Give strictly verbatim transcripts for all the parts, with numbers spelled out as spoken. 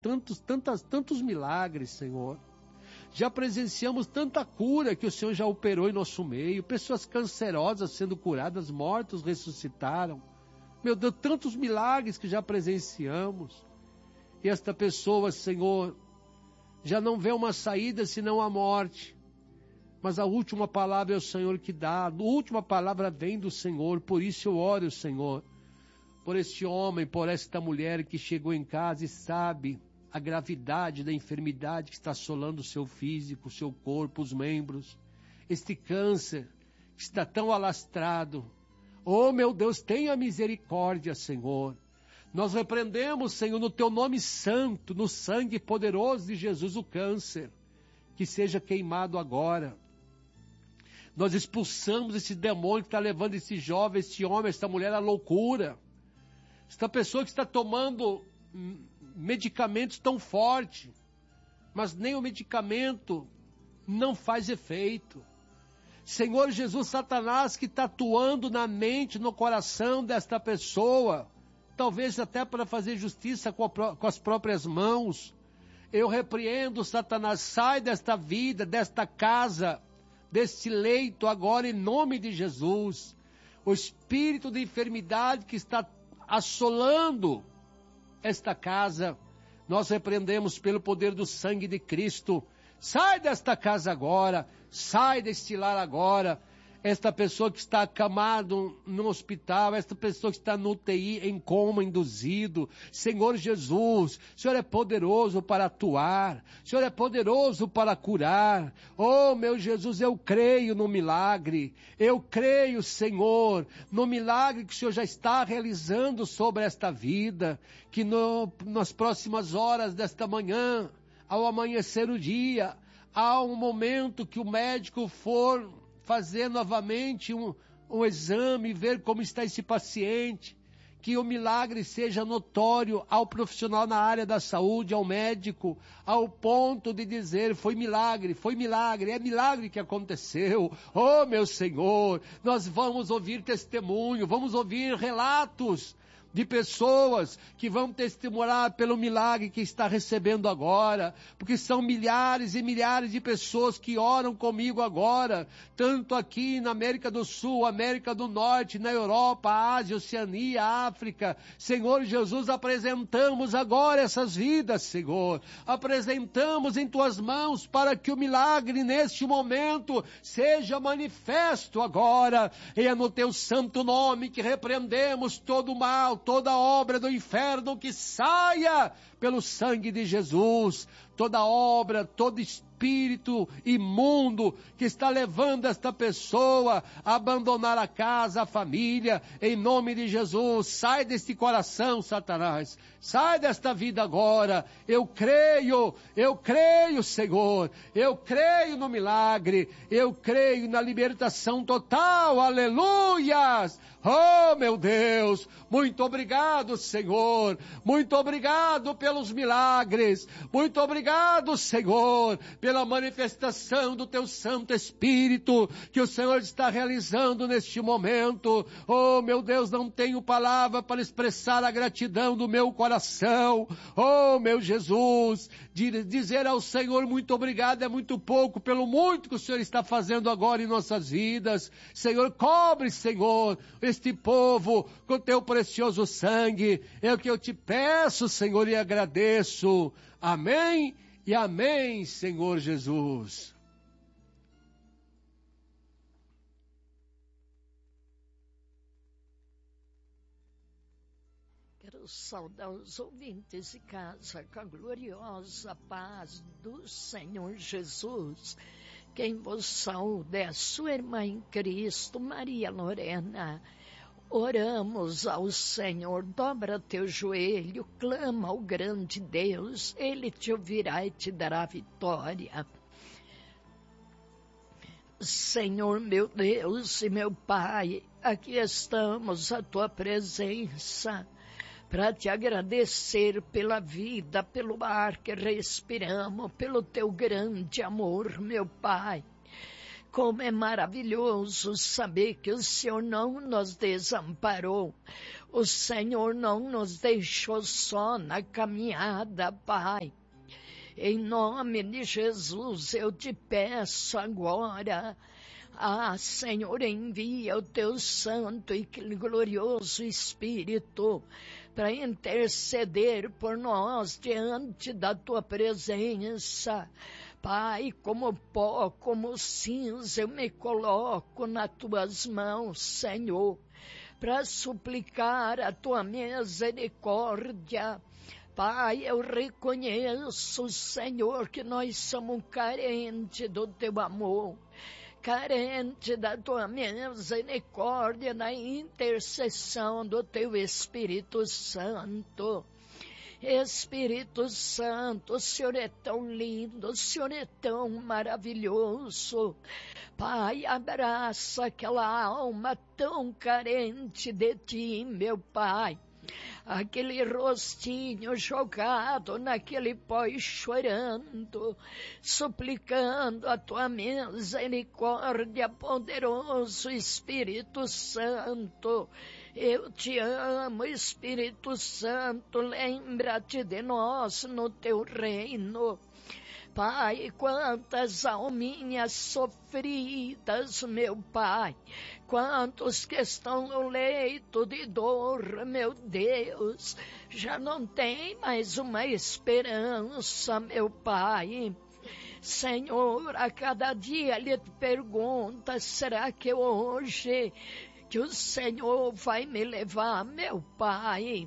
tantos, tantas, tantos milagres, Senhor. Já presenciamos tanta cura que o Senhor já operou em nosso meio. Pessoas cancerosas sendo curadas, mortos ressuscitaram. Meu Deus, tantos milagres que já presenciamos. E esta pessoa, Senhor, já não vê uma saída senão a morte. Mas a última palavra é o Senhor que dá. A última palavra vem do Senhor. Por isso eu oro, Senhor, por este homem, por esta mulher que chegou em casa e sabe a gravidade da enfermidade que está assolando o seu físico, o seu corpo, os membros. Este câncer que está tão alastrado. Oh, meu Deus, tenha misericórdia, Senhor. Nós repreendemos, Senhor, no Teu nome santo, no sangue poderoso de Jesus, o câncer. Que seja queimado agora. Nós expulsamos esse demônio que está levando esse jovem, esse homem, essa mulher à loucura. Esta pessoa que está tomando medicamentos tão fortes, mas nem o medicamento não faz efeito. Senhor Jesus, Satanás que está atuando na mente, no coração desta pessoa, talvez até para fazer justiça com, a, com as próprias mãos. Eu repreendo, Satanás, sai desta vida, desta casa, deste leito agora em nome de Jesus. O espírito de enfermidade que está assolando esta casa, nós repreendemos pelo poder do sangue de Cristo. Sai desta casa agora, sai deste lar agora. Esta pessoa que está acamado no hospital, esta pessoa que está no U T I, em coma induzido. Senhor Jesus, o Senhor é poderoso para atuar, o Senhor é poderoso para curar. Oh, meu Jesus, eu creio no milagre, eu creio, Senhor, no milagre que o Senhor já está realizando sobre esta vida, que no, nas próximas horas desta manhã, ao amanhecer o dia, há um momento que o médico for fazer novamente um, um exame, ver como está esse paciente, que o milagre seja notório ao profissional na área da saúde, ao médico, ao ponto de dizer, foi milagre, foi milagre, é milagre que aconteceu. Oh, meu Senhor, nós vamos ouvir testemunho, vamos ouvir relatos de pessoas que vão testemunhar pelo milagre que está recebendo agora, porque são milhares e milhares de pessoas que oram comigo agora, tanto aqui na América do Sul, América do Norte, na Europa, Ásia, Oceania, África. Senhor Jesus, apresentamos agora essas vidas, Senhor, apresentamos em Tuas mãos para que o milagre neste momento seja manifesto agora, e é no Teu santo nome que repreendemos todo o mal, toda obra do inferno que saia pelo sangue de Jesus, toda obra, todo espírito imundo que está levando esta pessoa a abandonar a casa, a família, em nome de Jesus, sai deste coração, Satanás, sai desta vida agora. Eu creio, eu creio, Senhor, eu creio no milagre, eu creio na libertação total, aleluias. Oh, meu Deus, muito obrigado, Senhor, muito obrigado pelos milagres, muito obrigado, Senhor, pela manifestação do Teu Santo Espírito, que o Senhor está realizando neste momento. Oh, meu Deus, não tenho palavra para expressar a gratidão do meu coração. Oh, meu Jesus, de dizer ao Senhor muito obrigado é muito pouco, pelo muito que o Senhor está fazendo agora em nossas vidas. Senhor, cobre, Senhor, este povo com Teu precioso sangue. É o que eu Te peço, Senhor, e agradeço. Amém e amém, Senhor Jesus. Quero saudar os ouvintes de casa com a gloriosa paz do Senhor Jesus. Quem vos saúda é a sua irmã em Cristo, Maria Lorena. Oramos ao Senhor, dobra teu joelho, clama ao grande Deus, Ele te ouvirá e te dará vitória. Senhor meu Deus e meu Pai, aqui estamos à tua presença, para te agradecer pela vida, pelo ar que respiramos, pelo teu grande amor, meu Pai. Como é maravilhoso saber que o Senhor não nos desamparou. O Senhor não nos deixou só na caminhada, Pai. Em nome de Jesus, eu te peço agora, ah, Senhor, envia o teu santo e glorioso Espírito para interceder por nós diante da tua presença. Pai, como pó, como cinza, eu me coloco nas tuas mãos, Senhor, para suplicar a tua misericórdia. Pai, eu reconheço, Senhor, que nós somos carentes do teu amor, carente da tua misericórdia, na intercessão do teu Espírito Santo. Espírito Santo, o Senhor é tão lindo, o Senhor é tão maravilhoso. Pai, abraça aquela alma tão carente de ti, meu Pai. Aquele rostinho jogado naquele pó e chorando, suplicando a tua misericórdia, poderoso Espírito Santo. Eu te amo, Espírito Santo, lembra-te de nós no teu reino. Pai, quantas alminhas sofridas, meu Pai, quantos que estão no leito de dor, meu Deus, já não tem mais uma esperança, meu Pai. Senhor, a cada dia Ele te pergunta, será que hoje que o Senhor vai me levar, meu Pai?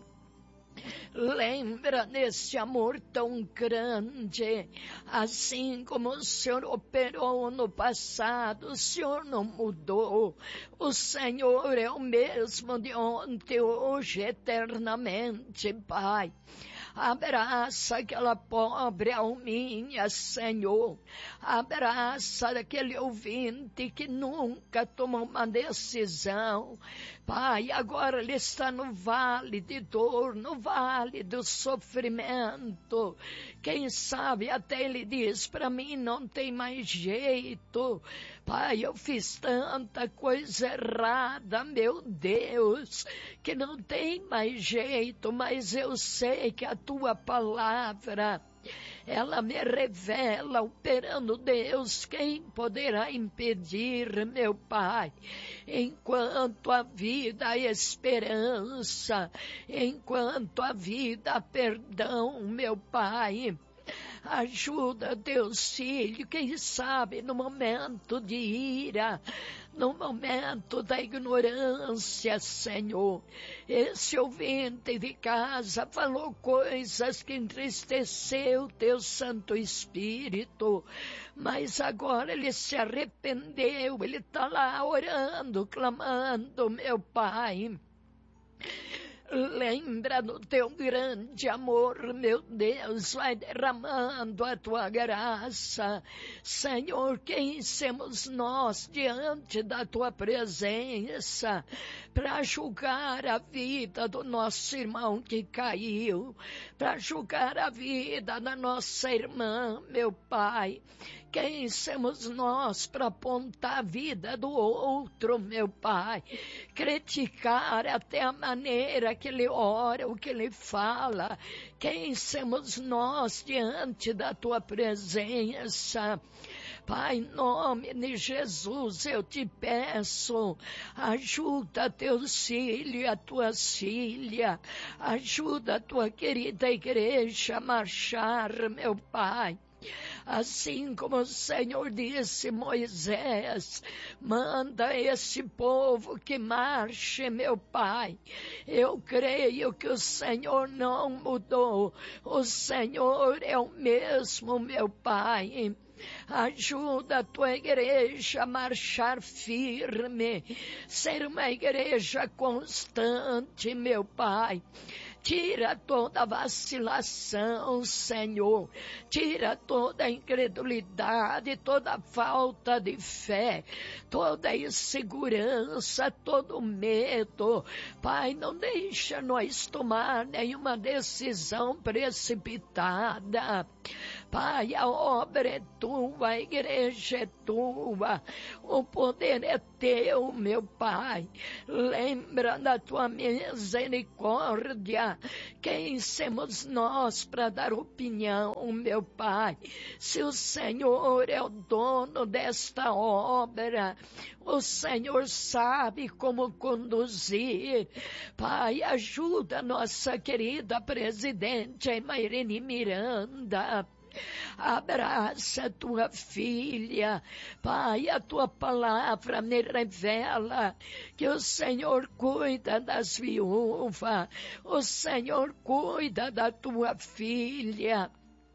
Lembra desse amor tão grande, assim como o Senhor operou no passado, o Senhor não mudou, o Senhor é o mesmo de ontem, hoje, eternamente, Pai. Abraça aquela pobre alminha, Senhor. Abraça aquele ouvinte que nunca tomou uma decisão. Pai, agora ele está no vale de dor, no vale do sofrimento. Quem sabe até ele diz, para mim não tem mais jeito. Pai, eu fiz tanta coisa errada, meu Deus, que não tem mais jeito, mas eu sei que a tua palavra, ela me revela, operando Deus, quem poderá impedir, meu Pai? Enquanto a vida há esperança, enquanto a vida há perdão, meu Pai. Ajuda Deus, filho, quem sabe no momento de ira, no momento da ignorância, Senhor. Esse ouvinte de casa falou coisas que entristeceu teu Santo Espírito, mas agora ele se arrependeu, ele está lá orando, clamando, meu Pai. Lembra do teu grande amor, meu Deus, vai derramando a tua graça. Senhor, quem somos nós diante da tua presença para julgar a vida do nosso irmão que caiu, para julgar a vida da nossa irmã, meu Pai? Quem somos nós para apontar a vida do outro, meu Pai? Criticar até a maneira que ele ora, o que ele fala. Quem somos nós diante da tua presença? Pai, em nome de Jesus, eu te peço, ajuda teus filhos, a tua filha, ajuda a tua querida igreja a marchar, meu Pai. Assim como o Senhor disse, Moisés, manda esse povo que marche, meu Pai. Eu creio que o Senhor não mudou, o Senhor é o mesmo, meu Pai. Ajuda a tua igreja a marchar firme, ser uma igreja constante, meu Pai. Tira toda vacilação, Senhor. Tira toda incredulidade, toda falta de fé, toda insegurança, todo medo. Pai, não deixa nós tomar nenhuma decisão precipitada. Pai, a obra é tua, a igreja é tua, o poder é teu, meu Pai. Lembra da tua misericórdia. Quem somos nós para dar opinião, meu Pai? Se o Senhor é o dono desta obra, o Senhor sabe como conduzir. Pai, ajuda nossa querida presidente, a Irene Miranda. Abraça a tua filha, Pai, a tua palavra me revela que o Senhor cuida das viúvas, o Senhor cuida da tua filha.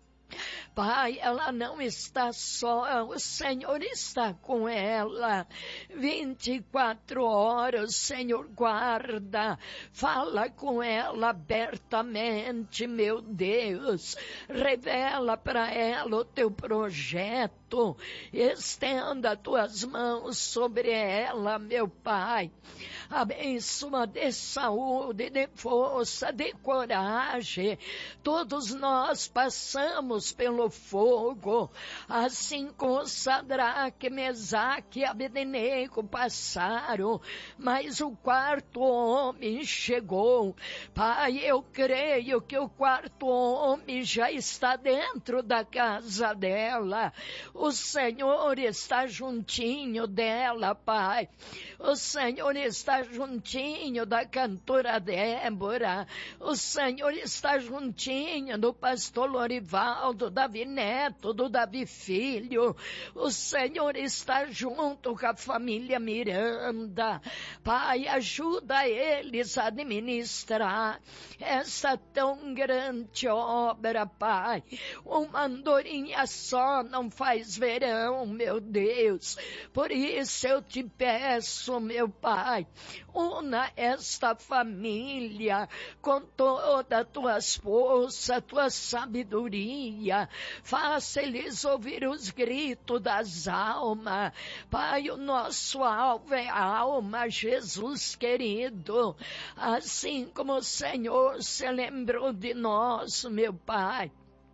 Pai, ela não está só, o Senhor está com ela, vinte e quatro horas, o Senhor guarda, fala com ela abertamente, meu Deus, revela para ela o teu projeto, estenda tuas mãos sobre ela, meu Pai, abençoa de saúde, de força, de coragem. Todos nós passamos pelo fogo, assim como Sadraque, Mesaque e Abednego passaram, mas o quarto homem chegou. Pai, eu creio que o quarto homem já está dentro da casa dela. O Senhor está juntinho dela, Pai. O Senhor está juntinho da cantora Débora. O Senhor está juntinho do pastor Lorivaldo, Davi Neto, do Davi Filho. O Senhor está junto com a família Miranda. Pai, ajuda eles a administrar essa tão grande obra, Pai. Uma andorinha só não faz verão, meu Deus. Por isso eu te peço, meu Pai, una esta família com toda a tua força, tua sabedoria. Faça eles ouvir os gritos das almas. Pai, o nosso alvo é a alma, Jesus querido. Assim como o Senhor se lembrou de nós, meu Pai.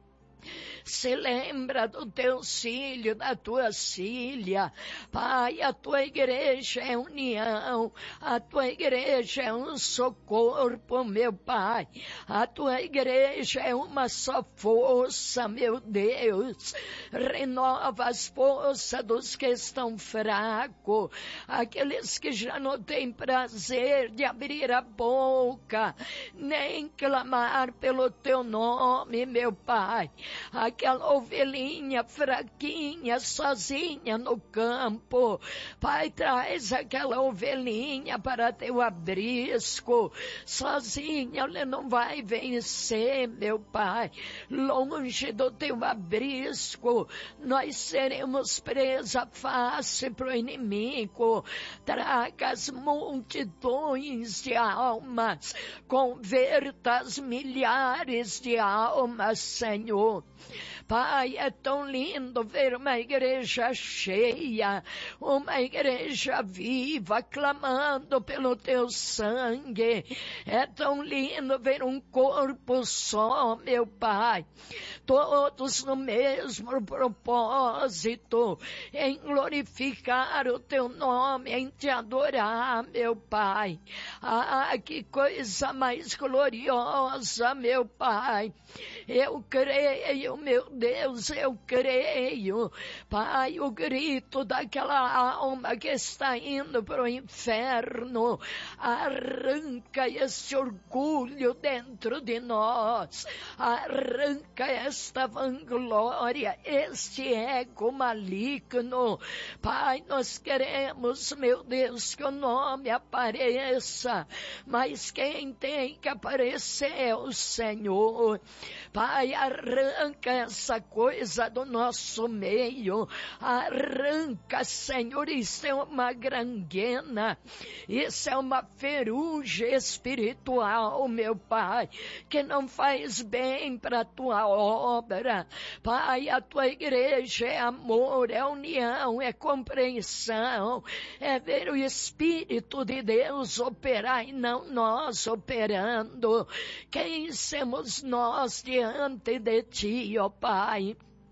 Se lembra do teu filho, da tua filha. Pai, a tua igreja é união, a tua igreja é um só corpo, meu Pai. A tua igreja é uma só força, meu Deus. Renova as forças dos que estão fracos, aqueles que já não têm prazer de abrir a boca, nem clamar pelo teu nome, meu Pai. Aquela ovelhinha fraquinha, sozinha no campo. Pai, traz aquela ovelhinha para teu abrisco. Sozinha ela não vai vencer, meu Pai. Longe do teu abrisco, nós seremos presa fácil para o inimigo. Traga as multidões de almas, converta as milhares de almas, Senhor. Pai, é tão lindo ver uma igreja cheia, uma igreja viva, clamando pelo teu sangue. É tão lindo ver um corpo só, meu Pai, todos no mesmo propósito, em glorificar o teu nome, em te adorar, meu Pai. Ah, que coisa mais gloriosa, meu Pai. Eu creio, meu Deus, eu creio. Pai, o grito daquela alma que está indo para o inferno, arranca esse orgulho dentro de nós, arranca esta vanglória, este ego maligno. Pai, nós queremos, meu Deus, que o nome apareça, mas quem tem que aparecer é o Senhor. Pai, arranca essa coisa do nosso meio, arranca, Senhor. Isso é uma granguena, isso é uma ferrugem espiritual, meu Pai, que não faz bem para a tua obra. Pai, a tua igreja é amor, é união, é compreensão, é ver o Espírito de Deus operar e não nós operando. Quem somos nós diante de ti, ó Pai?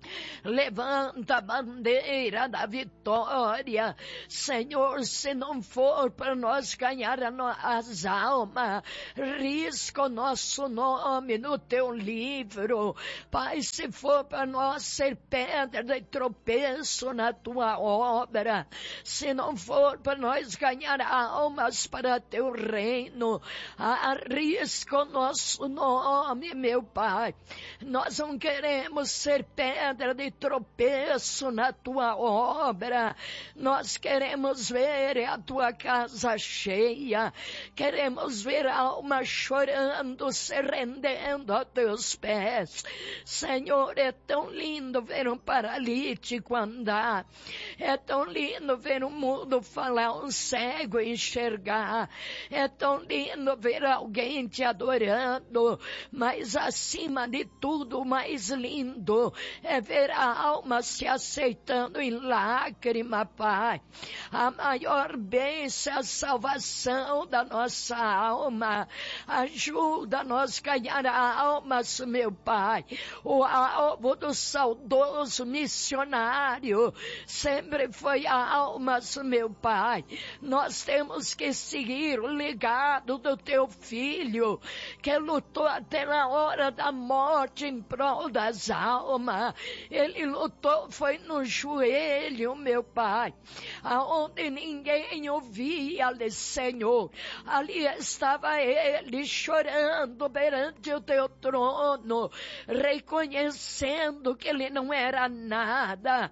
Levanta a bandeira da vitória, Senhor. Se não for para nós ganhar as almas, risca o nosso nome no teu livro, Pai. Se for para nós ser pedra de tropeço na tua obra, se não for para nós ganhar almas para teu reino, arrisca o nosso nome, meu Pai. Nós não queremos ser pedra de tropeço na tua obra. Nós queremos ver a tua casa cheia, queremos ver a alma chorando, se rendendo a teus pés. Senhor, é tão lindo ver um paralítico andar, é tão lindo ver um mudo falar, um cego enxergar, é tão lindo ver alguém te adorando, mas acima de tudo, o mais lindo é ver a alma se aceitando em lágrima, Pai. A maior bênção é a salvação da nossa alma. Ajuda nós a ganhar almas, meu Pai. O alvo do saudoso missionário sempre foi almas, meu Pai. Nós temos que seguir o legado do teu filho, que lutou até na hora da morte em prol das almas. Ele lutou, foi no joelho, meu Pai, aonde ninguém ouvia, Senhor. Ali estava ele chorando perante o teu trono, reconhecendo que ele não era nada,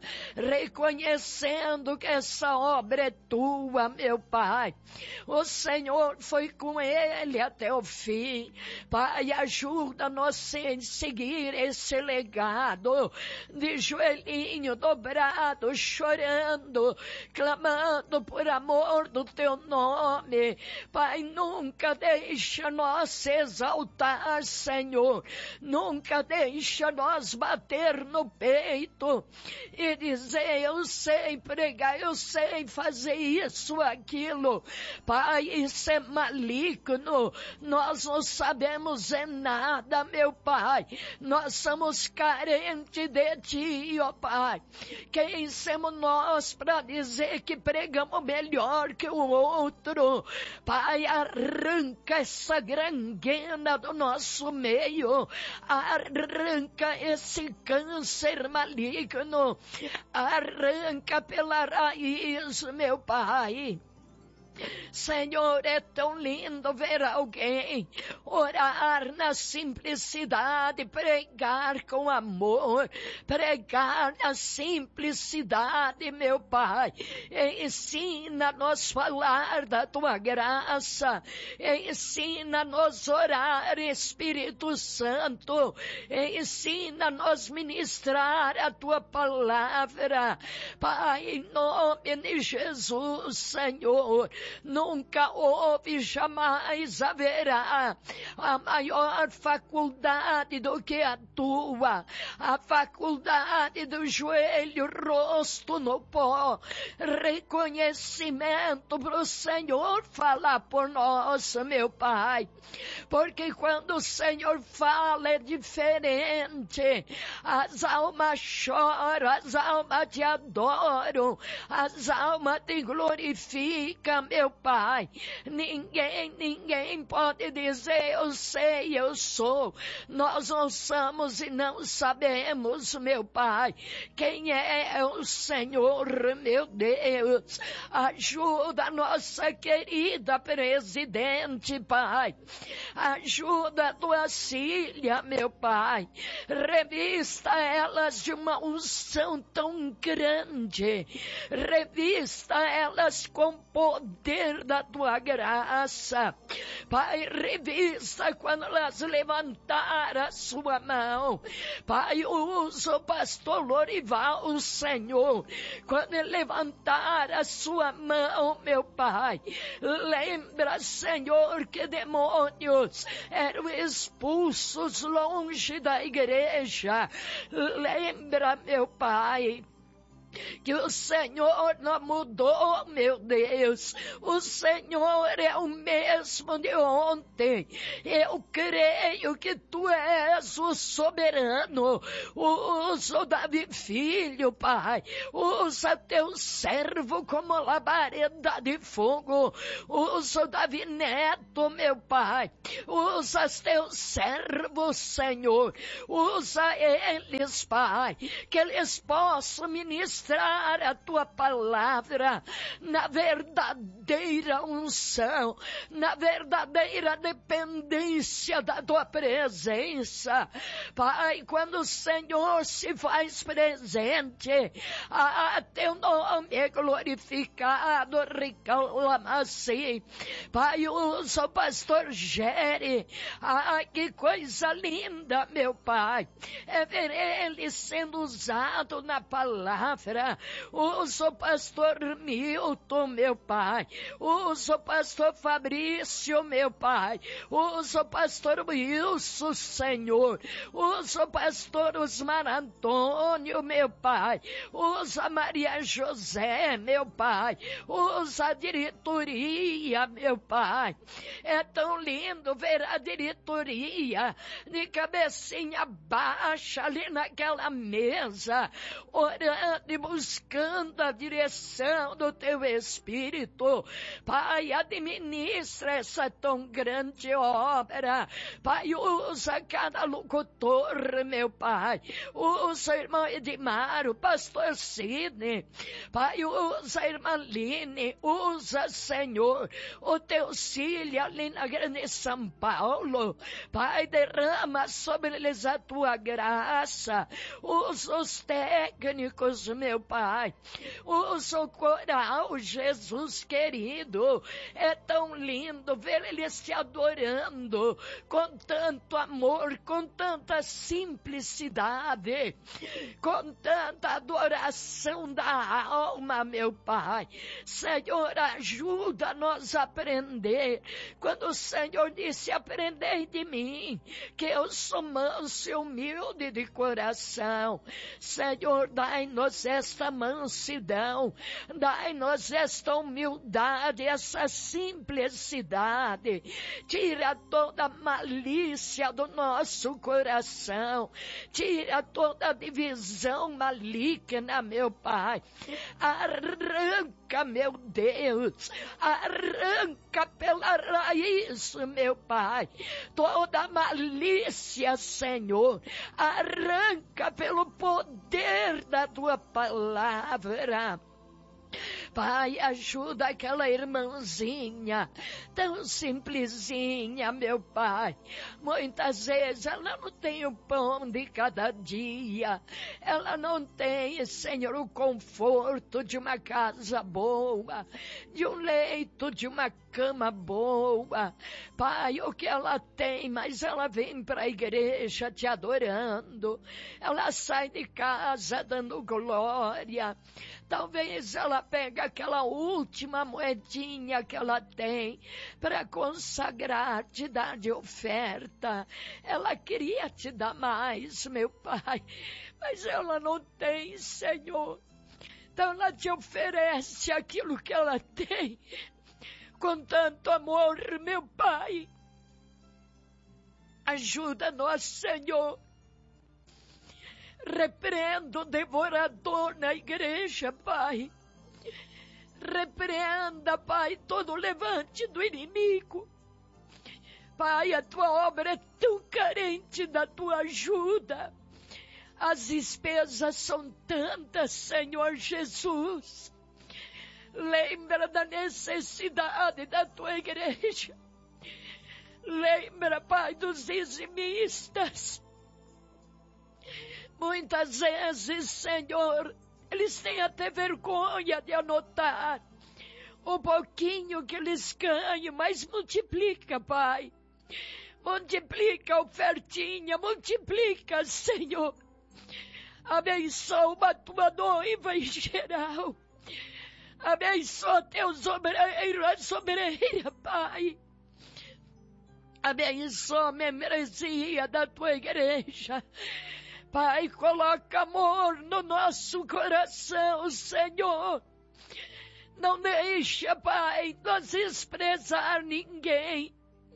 reconhecendo que essa obra é tua, meu Pai. O Senhor foi com ele até o fim. Pai, ajuda-nos a seguir esse legado, de joelhinho dobrado, chorando, clamando por amor do teu nome. Pai, nunca deixa nós exaltar, Senhor. Nunca deixa nós bater no peito e dizer, eu sei pregar, eu sei fazer isso, aquilo. Pai, isso é maligno. Nós não sabemos é nada, meu Pai. Nós somos carentes de Ti, ó Pai. Quem somos nós para dizer que pregamos melhor que o outro? Pai, arranca essa granguena do nosso meio, arranca esse câncer maligno, arranca pela raiz, meu Pai. Senhor, é tão lindo ver alguém orar na simplicidade, pregar com amor, pregar na simplicidade, meu Pai. Ensina-nos falar da tua graça, ensina-nos orar, Espírito Santo, ensina-nos ministrar a tua palavra, Pai, em nome de Jesus, Senhor. Nunca houve, jamais haverá a maior faculdade do que a tua, a faculdade do joelho, rosto no pó, reconhecimento para o Senhor falar por nós, meu Pai, porque quando o Senhor fala é diferente, as almas choram, as almas te adoram, as almas te glorificam, meu Pai. Ninguém, ninguém pode dizer eu sei, eu sou. Nós não somos e não sabemos, meu Pai, quem é o Senhor, meu Deus. Ajuda a nossa querida presidente, Pai. Ajuda a tua filha, meu Pai. Revista elas de uma unção tão grande. Revista elas com poder da tua graça. Pai, revista quando elas levantaram a sua mão. Pai, usa o pastor Lorival, o Senhor, quando ele levantar a sua mão, meu Pai. Lembra, Senhor, que demônios eram expulsos longe da igreja. Lembra, meu Pai. que o Senhor não mudou, meu Deus. O Senhor é o mesmo de ontem. Eu creio que Tu és o soberano. Usa o Davi Filho, Pai. Usa Teu servo como labareda de fogo. Usa o Davi Neto, meu Pai. Usa os Teus servos, Senhor. Usa eles, Pai. Que eles possam ministrar a Tua palavra na verdadeira unção, na verdadeira dependência da Tua presença. Pai, quando o Senhor se faz presente, a Teu nome é glorificado, Ricalamaci. Pai, usa o pastor Gere. Ah, que coisa linda, meu Pai, é ver ele sendo usado na palavra. Usa o pastor Milton, meu Pai. Usa o pastor Fabrício, meu Pai. Usa o pastor Wilson, Senhor. Usa o pastor Osmar Antônio, meu Pai. Usa Maria José, meu Pai. Usa a diretoria, meu Pai. É tão lindo ver a diretoria de cabecinha baixa ali naquela mesa, orando e buscando a direção do Teu Espírito. Pai, administra essa tão grande obra. Pai, usa cada locutor, meu Pai. Usa a irmã Edmar, o pastor Sidney. Pai, usa a irmã Line. Usa, Senhor, o Teu Cília ali na grande São Paulo. Pai, derrama sobre eles a Tua graça. Usa os técnicos, meu Pai. Usa o coral, Jesus querido. É tão lindo ver eles se adorando com tanto amor, com tanta simplicidade, com tanta adoração da alma, meu Pai. Senhor, ajuda-nos a aprender. Quando o Senhor disse: aprendei de mim, que eu sou manso e humilde de coração. Senhor, dai-nos esta mansidão, dai-nos esta humildade, essa simplicidade. Tira toda a malícia do nosso coração, tira toda a divisão maligna, meu Pai. Arranca, meu Deus, arranca pela raiz, meu Pai, toda a malícia, Senhor. Arranca pelo poder da Tua palavra. Pai, ajuda aquela irmãzinha, tão simplesinha, meu Pai. Muitas vezes ela não tem o pão de cada dia. Ela não tem, Senhor, o conforto de uma casa boa, de um leito, de uma cama boa. Pai, o que ela tem, mas ela vem para a igreja te adorando. Ela sai de casa dando glória. Talvez ela pegue aquela última moedinha que ela tem para consagrar, te dar de oferta. Ela queria te dar mais, meu Pai, mas ela não tem, Senhor. Então ela te oferece aquilo que ela tem com tanto amor, meu Pai. Ajuda-nos, Senhor. Repreenda o devorador na igreja, Pai. Repreenda, Pai, todo o levante do inimigo. Pai, a Tua obra é tão carente da Tua ajuda. As despesas são tantas, Senhor Jesus. Lembra da necessidade da Tua igreja. Lembra, Pai, dos dizimistas. Muitas vezes, Senhor, eles têm até vergonha de anotar o pouquinho que eles ganham, mas multiplica, Pai. Multiplica a ofertinha, multiplica, Senhor. Abençoa a Tua noiva em geral. Abençoa Teus obreiros, a sobreira, Pai. Abençoa a membresia da Tua igreja. Pai, coloca amor no nosso coração, Senhor. Não deixa, Pai, nós desprezar ninguém.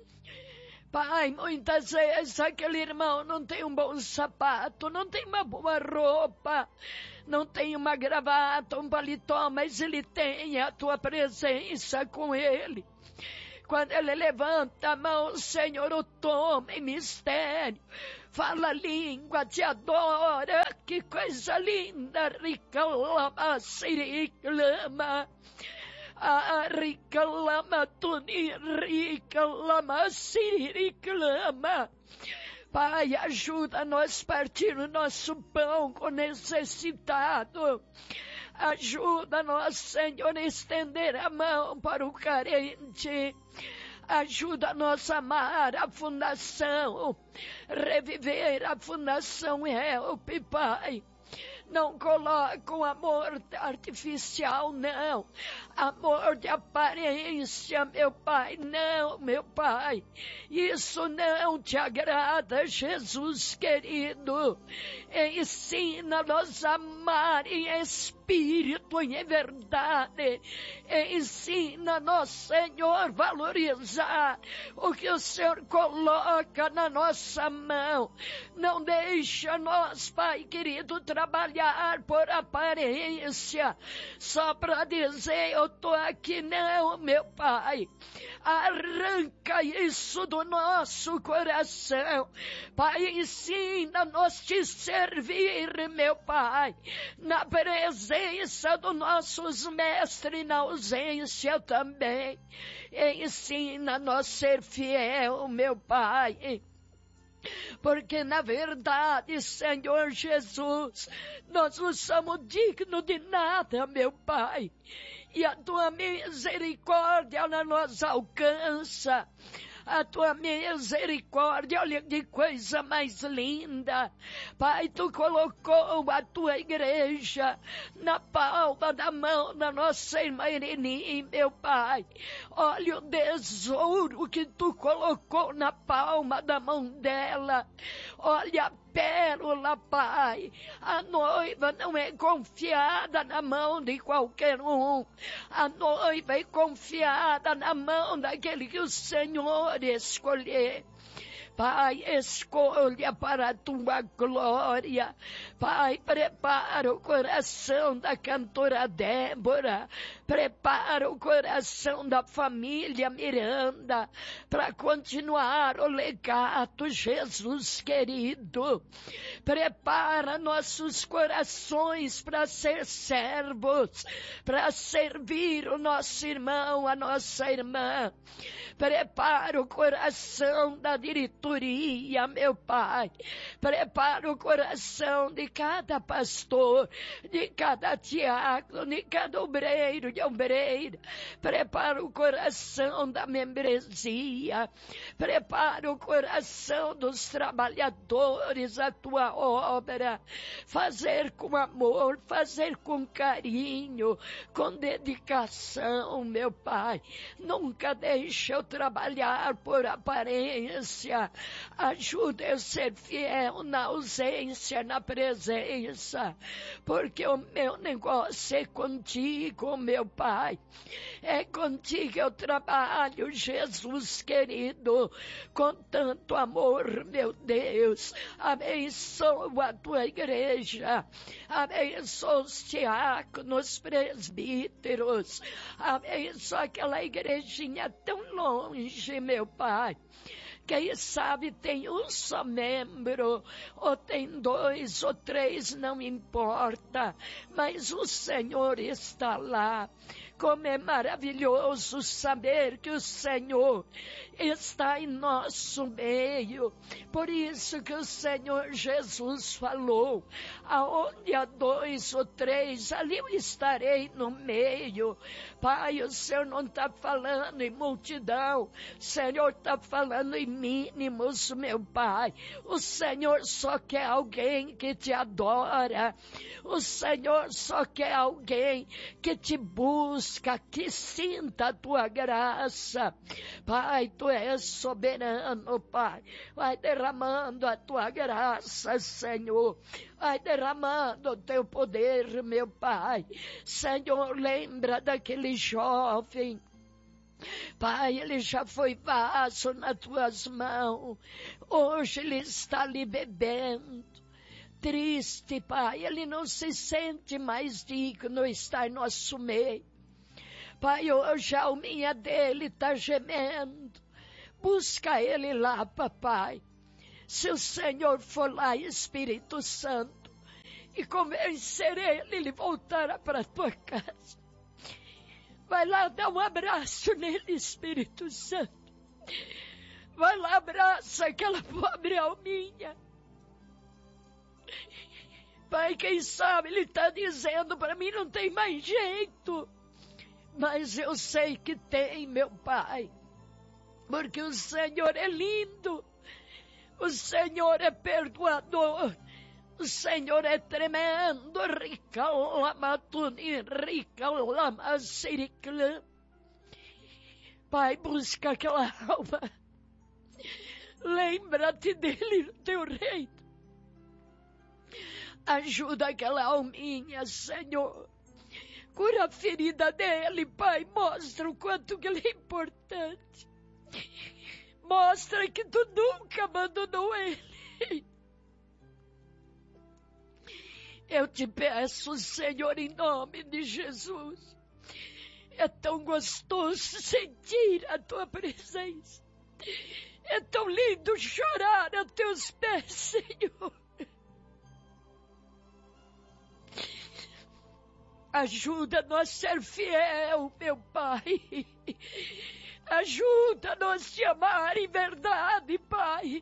Pai, muitas vezes aquele irmão não tem um bom sapato, não tem uma boa roupa, não tem uma gravata, um paletó, mas ele tem a tua presença com ele. Quando ele levanta a mão, Senhor, o toma em mistério. Fala a língua, te adora, que coisa linda, rica lama, siriclama. Ah, rica lama, tuni, rica lama, siriclama. Pai, ajuda nós a partir o nosso pão com necessitado. Ajuda-nos, Senhor, a estender a mão para o carente. Ajuda-nos a amar a fundação, reviver a fundação Help, Pai. Não coloca um amor artificial, não. Amor de aparência, meu Pai, não, meu Pai. Isso não te agrada, Jesus querido. Ensina-nos a amar em espírito e em verdade. Ensina-nos, Senhor, valorizar o que o Senhor coloca na nossa mão. Não deixa nós, Pai querido, trabalhar por aparência, só para dizer eu tô aqui, não, meu Pai. Arranca isso do nosso coração, Pai. Ensina-nos te servir, meu Pai, na presença dos nossos mestres, na ausência também. Ensina-nos ser fiel, meu Pai. Porque na verdade, Senhor Jesus, nós não somos dignos de nada, meu Pai. E a tua misericórdia, ela nos alcança. A tua misericórdia, olha que coisa mais linda. Pai, tu colocou a tua igreja na palma da mão da nossa irmã Irene, meu Pai. Olha o tesouro que tu colocou na palma da mão dela. Olha a pérola, Pai. A noiva não é confiada na mão de qualquer um. A noiva é confiada na mão daquele que o Senhor escolher. Pai, escolha para a tua glória. Pai, prepara o coração da cantora Débora. Prepara o coração da família Miranda para continuar o legado, Jesus querido. Prepara nossos corações para ser servos, para servir o nosso irmão, a nossa irmã. Prepara o coração da diretoria, meu Pai. Prepara o coração de cada pastor, de cada diácono, de cada obreiro, de obreira. Prepara o coração da membresia. Prepara o coração dos trabalhadores a tua obra. Fazer com amor, fazer com carinho, com dedicação, meu Pai. Nunca deixe eu trabalhar por aparência. Ajuda eu a ser fiel na ausência, na presença, porque o meu negócio é contigo, meu Pai. É contigo eu trabalho, Jesus querido, com tanto amor, meu Deus. Abençoa a tua igreja, abençoa os diáconos, presbíteros, abençoa aquela igrejinha tão longe, meu Pai. Quem sabe tem um só membro, ou tem dois, ou três, não importa, mas o Senhor está lá. Como é maravilhoso saber que o Senhor está em nosso meio. Por isso que o Senhor Jesus falou, aonde há dois ou três, ali eu estarei no meio. Pai, o Senhor não está falando em multidão, o Senhor está falando em mínimos, meu Pai. O Senhor só quer alguém que te adora. O Senhor só quer alguém que te busca, que sinta a tua graça. Pai, tu és soberano, Pai. Vai derramando a tua graça, Senhor. Vai derramando o teu poder, meu Pai. Senhor, lembra daquele jovem. Pai, ele já foi vaso nas tuas mãos. Hoje ele está ali bebendo. Triste, Pai, ele não se sente mais digno de estar em nosso meio. Pai, hoje a alminha dele está gemendo. Busca ele lá, papai. Se o Senhor for lá, Espírito Santo, e convencer ele, ele voltará para a tua casa. Vai lá dar um abraço nele, Espírito Santo. Vai lá, abraça aquela pobre alminha. Pai, quem sabe ele está dizendo para mim, não tem mais jeito. Mas eu sei que tem, meu Pai. Porque o Senhor é lindo. O Senhor é perdoador. O Senhor é tremendo. Rica lama tuni, rica lama siriclã. Pai, busca aquela alma. Lembra-te dele no teu reino. Ajuda aquela alminha, Senhor. Cura a ferida dele, Pai. Mostra o quanto que ele é importante. Mostra que tu nunca abandonou ele. Eu te peço, Senhor, em nome de Jesus. É tão gostoso sentir a tua presença. É tão lindo chorar a teus pés, Senhor. Ajuda-nos a ser fiel, meu Pai. Ajuda-nos a te amar em verdade, Pai.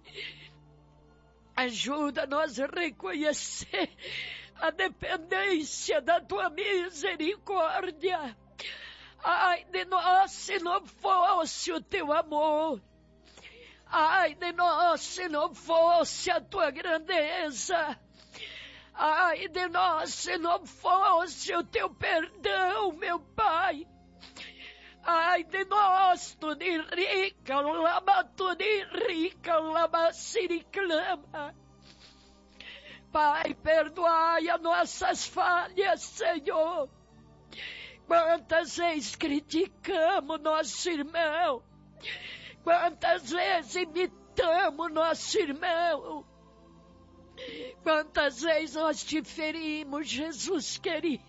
Ajuda-nos a reconhecer a dependência da tua misericórdia. Ai de nós se não fosse o teu amor. Ai de nós se não fosse a tua grandeza. Ai de nós se não fosse o teu perdão, meu Pai. Ai de nós, tu de rica, lama, tu de rica, lama, siriclama. Pai, perdoai as nossas falhas, Senhor. Quantas vezes criticamos nosso irmão. Quantas vezes imitamos nosso irmão. Quantas vezes nós te ferimos, Jesus querido.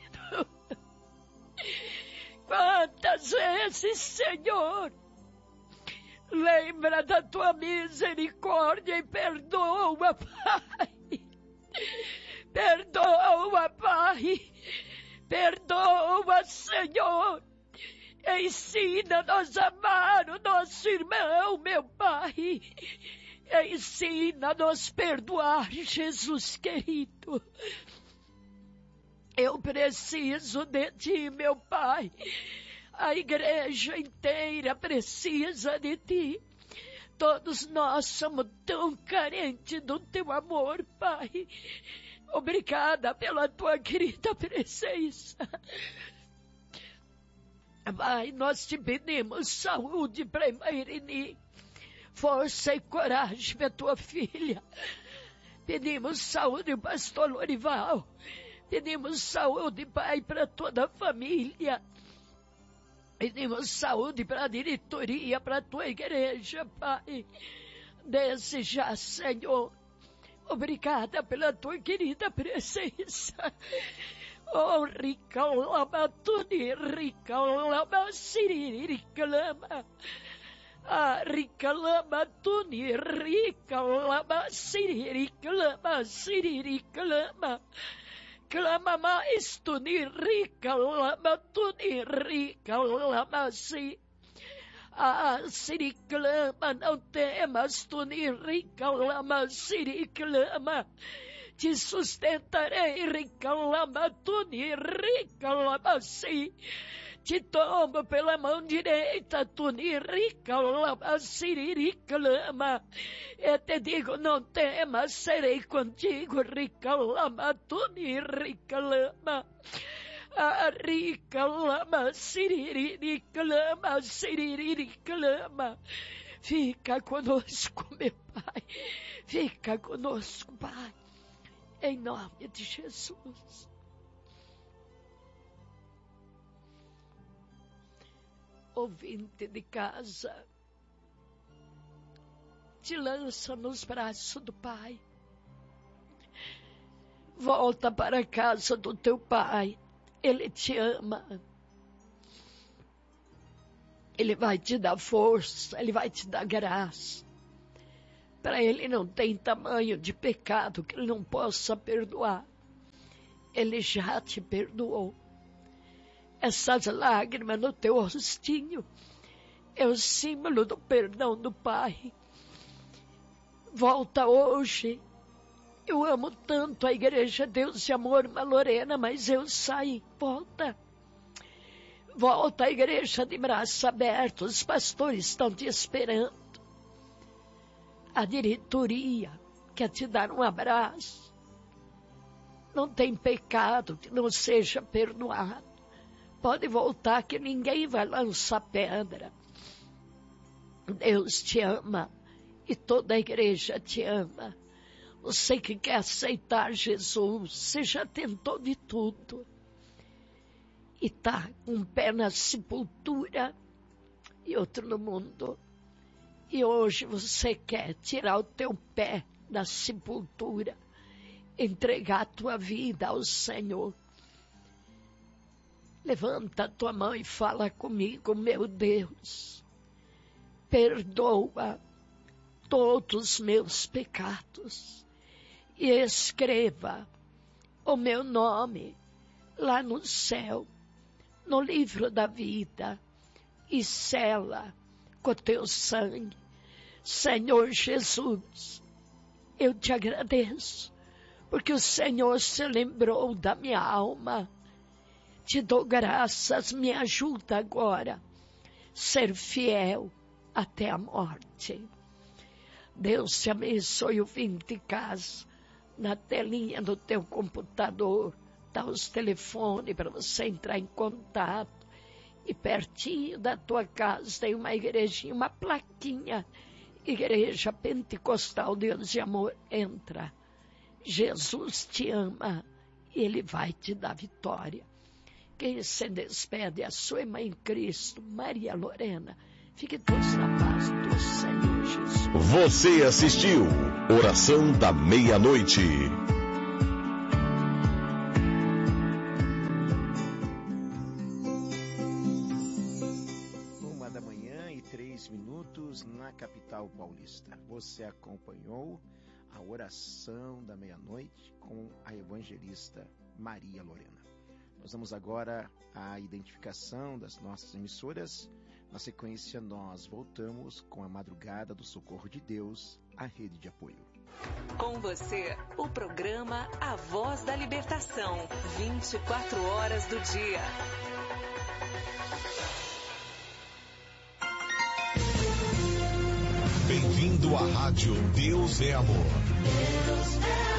Quantas vezes, Senhor, lembra da tua misericórdia e perdoa, Pai. Perdoa, Pai. Perdoa, Senhor. Ensina-nos a amar o nosso irmão, meu Pai. Ensina-nos a perdoar, Jesus querido. Eu preciso de ti, meu Pai. A igreja inteira precisa de ti. Todos nós somos tão carentes do teu amor, Pai. Obrigada pela tua querida presença. Pai, nós te pedimos saúde para a irmã Irini. Força e coragem para a tua filha. Pedimos saúde para o pastor Lorival. Pedimos saúde, Pai, para toda a família. Pedimos saúde para a diretoria, para a tua igreja, Pai. Desde já, Senhor. Obrigada pela tua querida presença. Oh, rica lama, tuni, rica lama, siririca lama. Ah, rica lama, tuni, rica lama, siririca lama, siririca lama. Clama mais, tuni, rica lama, tuni, rica lama, si. Ah, siriclama, não temas, tuni, rica lama, siriclama. Te sustentarei, rica lama, tuni, rica lama, si. te tomo pela mão direita, tunirica lama, siririca lama, eu te digo, não temas, serei contigo, rica lama, tunirica lama, a rica lama, siririca lama, siririca lama, fica conosco, meu Pai, fica conosco, Pai, em nome de Jesus. Ouvinte de casa, te lança nos braços do Pai. Volta para a casa do teu Pai. Ele te ama. Ele vai te dar força, Ele vai te dar graça. Para Ele não tem tamanho de pecado que Ele não possa perdoar. Ele já te perdoou. Essas lágrimas no teu rostinho é o símbolo do perdão do Pai. Volta hoje. Eu amo tanto a igreja Deus e Amor, uma Lorena, mas eu saí. Volta. Volta à igreja de braços abertos. Os pastores estão te esperando. A diretoria quer te dar um abraço. Não tem pecado que não seja perdoado. Pode voltar que ninguém vai lançar pedra. Deus te ama e toda a igreja te ama. Você que quer aceitar Jesus, você já tentou de tudo. E está com um pé na sepultura e outro no mundo. E hoje você quer tirar o teu pé da sepultura, entregar a tua vida ao Senhor. Levanta a tua mão e fala comigo, meu Deus, perdoa todos os meus pecados e escreva o meu nome lá no céu, no livro da vida, e sela com teu sangue. Senhor Jesus, eu te agradeço, porque o Senhor se lembrou da minha alma. Te dou graças, me ajuda agora a ser fiel até a morte. Deus te abençoe, o vinte casa, na telinha do teu computador, dá os telefones para você entrar em contato. E pertinho da tua casa tem uma igrejinha, uma plaquinha, Igreja Pentecostal Deus e Amor, entra. Jesus te ama e Ele vai te dar vitória. Quem se despede é a sua irmã em Cristo, Maria Lorena. Fique todos na paz do Senhor Jesus. Você assistiu Oração da Meia-Noite. Uma da manhã e três minutos na capital paulista. Você acompanhou a Oração da Meia-Noite com a evangelista Maria Lorena. Nós vamos agora à identificação das nossas emissoras. Na sequência, nós voltamos com a Madrugada do Socorro de Deus, a rede de apoio. Com você, o programa A Voz da Libertação, vinte e quatro horas do dia. Bem-vindo à rádio Deus é Amor. Deus é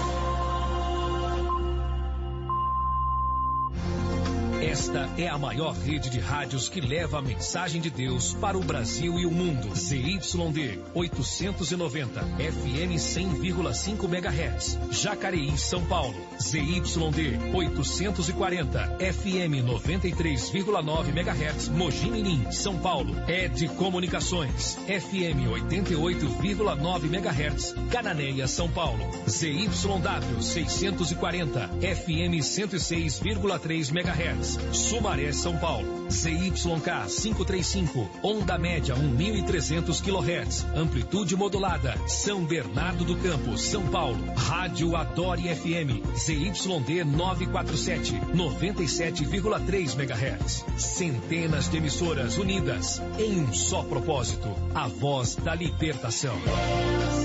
Esta é a maior rede de rádios que leva a mensagem de Deus para o Brasil e o mundo. Z Y D oitocentos e noventa, F M cem vírgula cinco megahertz, Jacareí, São Paulo. Z Y D oitocentos e quarenta, F M noventa e três vírgula nove megahertz, Mogi Mirim, São Paulo. Ed Comunicações, F M oitenta e oito vírgula nove megahertz, Cananéia, São Paulo. Z Y W seiscentos e quarenta, F M cento e seis vírgula três megahertz, Sumaré, São Paulo. Z Y K quinhentos e trinta e cinco, onda média um mil e trezentos quilohertz, amplitude modulada, São Bernardo do Campo, São Paulo. Rádio Adore F M, Z Y D novecentos e quarenta e sete, noventa e sete vírgula três megahertz. Centenas de emissoras unidas em um só propósito, a voz da libertação.